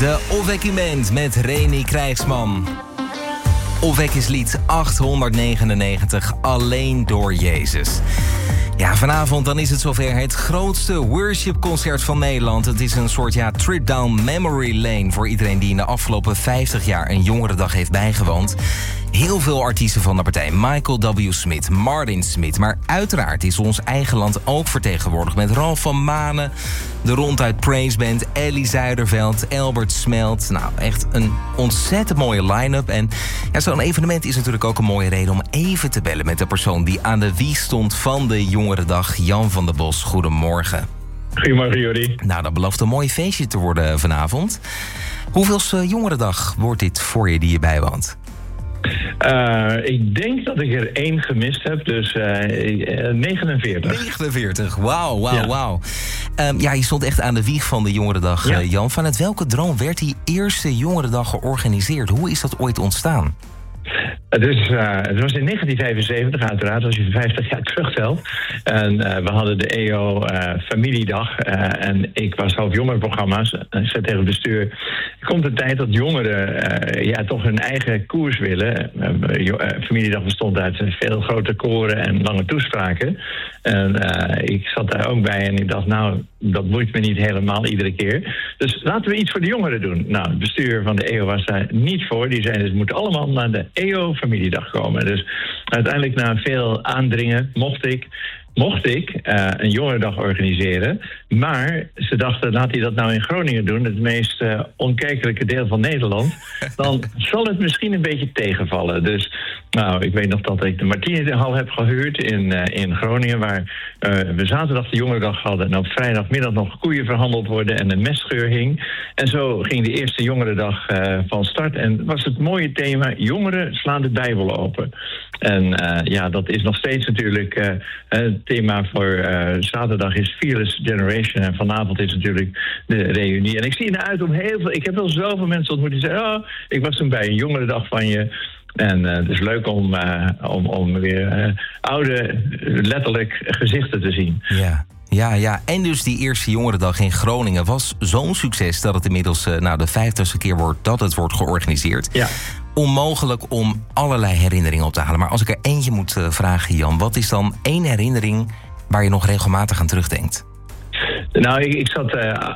De Opwekking Band met Reni Krijgsman. Opwekkingslied 899, Alleen door Jezus. Ja, vanavond dan is het zover, het grootste worshipconcert van Nederland. Het is een soort trip down memory lane voor iedereen die in de afgelopen 50 jaar een jongerendag heeft bijgewoond. Heel veel artiesten van de partij. Michael W. Smith, Martin Smith. Maar uiteraard is ons eigen land ook vertegenwoordigd met Ralf van Manen, de Ronduit Praise Band, Ellie Zuiderveld, Albert Smelt. Nou, echt een ontzettend mooie line-up. En ja, zo'n evenement is natuurlijk ook een mooie reden om even te bellen met de persoon die aan de wieg stond van de Jongerendag, Jan van der Bos. Goedemorgen. Goedemorgen, Jordi. Nou, dat belooft een mooi feestje te worden vanavond. Hoeveelste Jongerendag wordt dit voor je die je bijwoont? Ik denk dat ik er 1 gemist heb, dus 49. 49, wauw. Ja, je stond echt aan de wieg van de Jongerendag, Jan. Vanuit welke droom werd die eerste Jongerendag georganiseerd? Hoe is dat ooit ontstaan? Het was in 1975 uiteraard, als je 50 jaar terugtelt. En we hadden de EO Familiedag. En ik was hoofd jongerenprogramma's. En ik zei tegen het bestuur, er komt een tijd dat jongeren toch hun eigen koers willen. Familiedag bestond uit veel grote koren en lange toespraken. En ik zat daar ook bij en ik dacht, nou, dat boeit me niet helemaal iedere keer. Dus laten we iets voor de jongeren doen. Nou, het bestuur van de EO was daar niet voor. Die zeiden, het moet allemaal naar de EO Familiedag komen. Dus uiteindelijk na veel aandringen mocht ik een jongerendag organiseren. Maar ze dachten, laat hij dat nou in Groningen doen, het meest onkijkelijke deel van Nederland. Dan zal het misschien een beetje tegenvallen. Dus nou, ik weet nog dat ik de Martinishal heb gehuurd in Groningen, waar we zaterdag de jongerendag hadden en op vrijdagmiddag nog koeien verhandeld worden en een mesgeur hing. En zo ging de eerste jongerendag van start. En was het mooie thema, jongeren slaan de Bijbel open. En dat is nog steeds natuurlijk het thema voor zaterdag is Fearless Generation. En vanavond is natuurlijk de reunie. En ik zie er uit om heel veel. Ik heb wel zoveel mensen ontmoet die zeggen, ik was toen bij een jongerendag van je. En het is leuk om weer oude, letterlijk gezichten te zien. Ja. En dus die eerste Jongerendag in Groningen was zo'n succes dat het inmiddels de 50ste keer wordt dat het wordt georganiseerd. Ja. Onmogelijk om allerlei herinneringen op te halen. Maar als ik er eentje moet vragen, Jan, wat is dan 1 herinnering waar je nog regelmatig aan terugdenkt? Nou, ik zat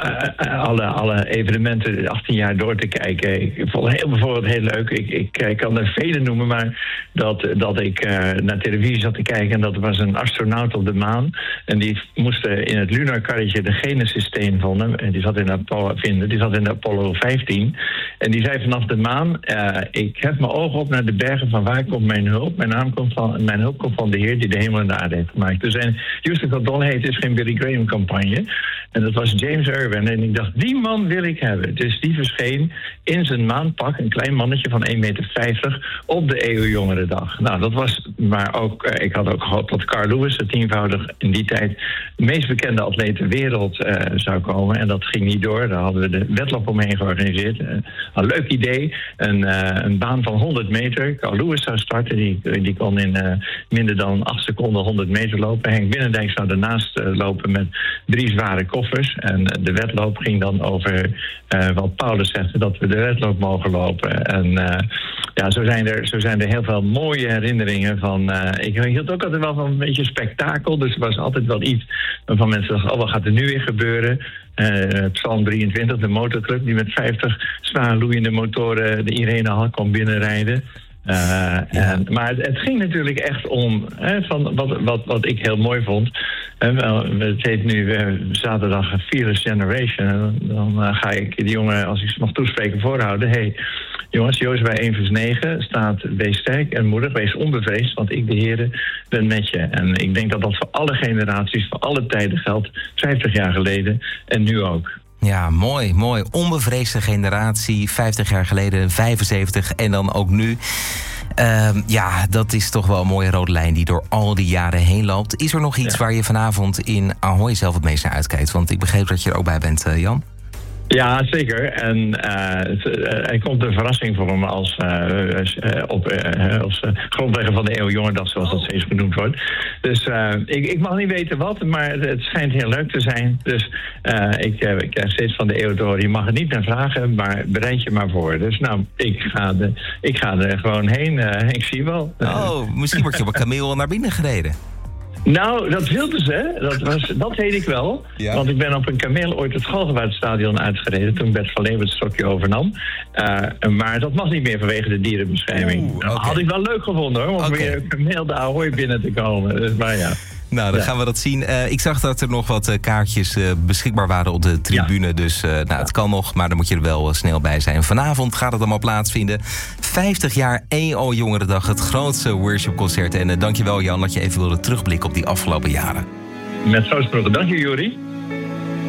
alle evenementen 18 jaar door te kijken. Ik vond bijvoorbeeld heel leuk. Ik kan er vele noemen, maar dat ik naar televisie zat te kijken en dat er was een astronaut op de maan. En die moest in het lunarkarretje de Genesis-steen vinden. En die zat in de Apollo 15. En die zei vanaf de maan, ik heb mijn ogen op naar de bergen van waar komt mijn hulp? Mijn hulp komt van de Heer die de hemel en de aarde heeft gemaakt. Dus Houston Cardone heet, is geen Billy Graham campagne. En dat was James Irwin. En ik dacht, die man wil ik hebben. Dus die verscheen in zijn maanpak, een klein mannetje van 1,50 meter, op de EO Jongerendag. Nou, dat was, maar ook, ik had ook gehoopt dat Carl Lewis, de 10-voudig in die tijd de meest bekende atleet ter wereld zou komen. En dat ging niet door. Daar hadden we de wedloop omheen georganiseerd. Een leuk idee. Een baan van 100 meter. Carl Lewis zou starten. Die kon in minder dan 8 seconden 100 meter lopen. Henk Binnendijk zou ernaast lopen met 3 zware koffers. En de wedloop ging dan over wat Paulus zegt, dat we de wedloop mogen lopen. En zo zijn er heel veel mooie herinneringen van. Ik hield ook altijd wel van een beetje spektakel. Dus er was altijd wel iets waarvan mensen dachten, wat gaat er nu weer gebeuren? Psalm 23, de motorclub, die met 50 zwaar loeiende motoren de Irenehal kon binnenrijden. Maar het ging natuurlijk echt om, van wat ik heel mooi vond. Het heet nu zaterdag Fearless Generation. Dan ga ik die jongen, als ik ze mag toespreken, voorhouden. Hey, jongens, Jozua 1 vers 9 staat, wees sterk en moedig, wees onbevreesd, want ik, de Heere, ben met je. En ik denk dat dat voor alle generaties, voor alle tijden geldt, 50 jaar geleden en nu ook. Ja, mooi. Onbevreesde generatie, 50 jaar geleden, 75 en dan ook nu. Dat is toch wel een mooie rode lijn die door al die jaren heen loopt. Is er nog iets waar je vanavond in Ahoy zelf het meest naar uitkijkt? Want ik begreep dat je er ook bij bent, Jan. Ja, zeker. En er komt een verrassing voor hem als grondlegger van de Eeuwjongerdag, zoals dat steeds genoemd wordt. Dus ik mag niet weten wat, maar het schijnt heel leuk te zijn. Dus ik krijg steeds van de Eeuw te horen, je mag er niet naar vragen, maar bereid je maar voor. Dus nou, ik ga er gewoon heen. Ik zie wel. Misschien word je op een kameel naar binnen gereden. Nou, dat wilden ze. Dat weet ik wel. Ja. Want ik ben op een kameel ooit het Galgenwaardstadion uitgereden toen Bert van Leeuwen het stokje overnam. Maar dat mag niet meer vanwege de dierenbescherming. Had ik wel leuk gevonden hoor, om weer een kameel de Ahoy binnen te komen. Dus, maar ja. Nou, dan gaan we dat zien. Ik zag dat er nog wat kaartjes beschikbaar waren op de tribune. Ja. Dus het kan nog, maar dan moet je er wel snel bij zijn. Vanavond gaat het allemaal plaatsvinden. 50 jaar EO Jongerendag, het grootste worshipconcert. En dankjewel Jan dat je even wilde terugblikken op die afgelopen jaren. Met groot genoegen. Dank je, Juri.